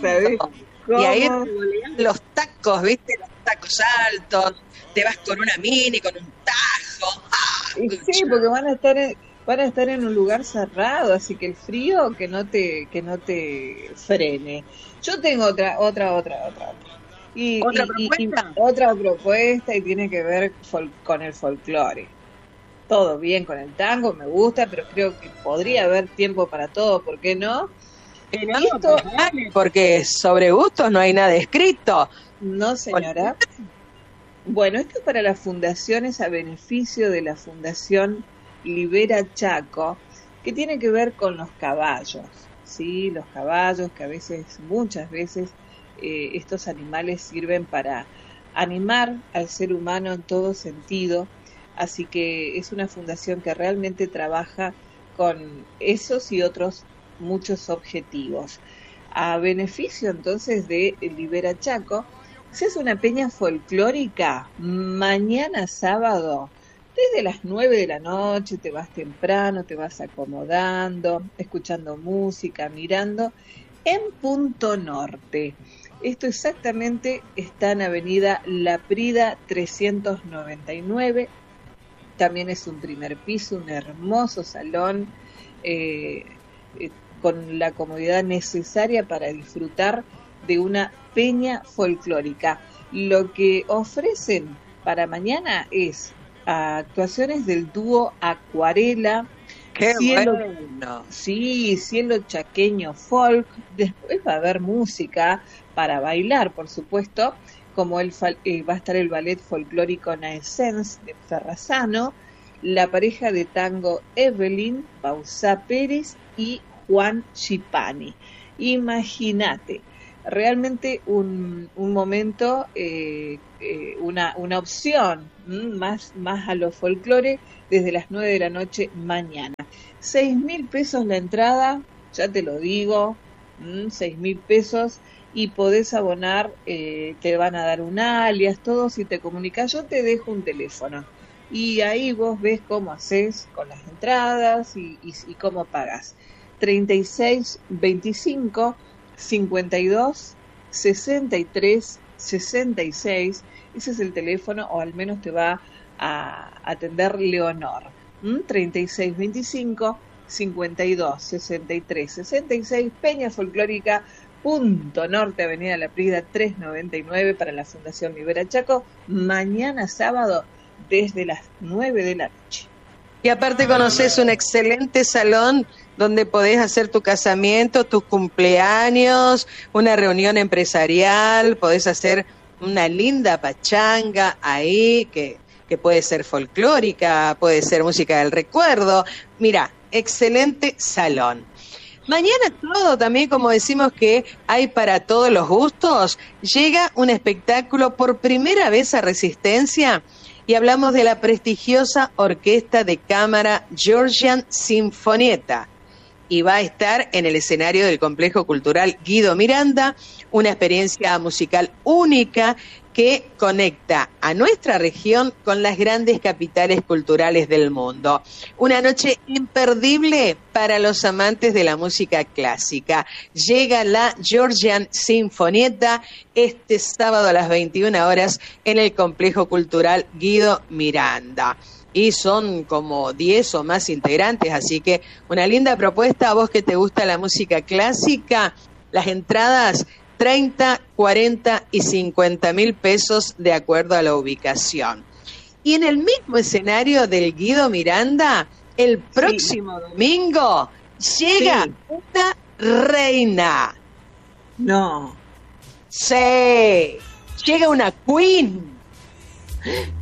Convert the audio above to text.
¿Sabés Y ahí cómo? los tacos, ¿viste? Los tacos altos, te vas con una mini, con un tajo. Y sí, porque van a estar en un lugar cerrado, así que el frío que no te frene. Yo tengo otra. ¿Otra Y propuesta? otra propuesta y tiene que ver con el folclore. Todo bien con el tango, me gusta, pero creo que podría haber tiempo para todo, ¿por qué no? No, Y esto, pues dale, porque sobre gustos no hay nada escrito. no señora, bueno, esto es para las fundaciones a beneficio de la Fundación Libera Chaco, que tiene que ver con los caballos, ¿sí? Los caballos que a veces, muchas veces, estos animales sirven para animar al ser humano en todo sentido, así que es una fundación que realmente trabaja con esos y otros muchos objetivos. A beneficio entonces de Libera Chaco, se hace una peña folclórica mañana sábado, desde las 9 de la noche, te vas temprano, te vas acomodando, escuchando música, mirando, en Punto Norte. Esto exactamente está en Avenida La Prida 399. También es un primer piso, un hermoso salón, eh, eh, con la comodidad necesaria para disfrutar de una peña folclórica. Lo que ofrecen para mañana es actuaciones del dúo Acuarela, Qué Cielo, bueno. sí, Cielo Chaqueño Folk. Después va a haber música para bailar, por supuesto, como va a estar el ballet folclórico Naessence de Ferrazano, la pareja de tango Evelyn, Bausá Pérez y Juan Chipani. Imagínate, realmente un momento, una opción más a lo folclore desde las 9 de la noche mañana. 6.000 pesos la entrada, ya te lo digo, 6.000 pesos, y podés abonar, te van a dar un alias, todo. Si te comunicas, yo te dejo un teléfono y ahí vos ves cómo haces con las entradas y cómo pagas. 36 25 52 63 66, ese es el teléfono, o al menos te va a atender Leonor. 36 25 52 63 66, Peña Folclórica Punto Norte, Avenida La Prida 399, para la Fundación Libera Chaco, mañana sábado desde las 9 de la noche. Y aparte conoces un excelente salón donde podés hacer tu casamiento, tus cumpleaños, una reunión empresarial, podés hacer una linda pachanga ahí que puede ser folclórica, puede ser música del recuerdo. Mira, excelente salón. Mañana todo también, como decimos que hay para todos los gustos, llega un espectáculo por primera vez a Resistencia y hablamos de la prestigiosa Orquesta de Cámara Georgian Sinfonietta. Y va a estar en el escenario del Complejo Cultural Guido Miranda, una experiencia musical única que conecta a nuestra región con las grandes capitales culturales del mundo. Una noche imperdible para los amantes de la música clásica. Llega la Georgian Sinfonietta este sábado a las 21 horas en el Complejo Cultural Guido Miranda. Y son como 10 o más integrantes, así que una linda propuesta a vos que te gusta la música clásica. Las entradas 30, 40 y 50.000 pesos de acuerdo a la ubicación. Y en el mismo escenario del Guido Miranda, el próximo domingo llega una reina. No. Sí, llega una queen.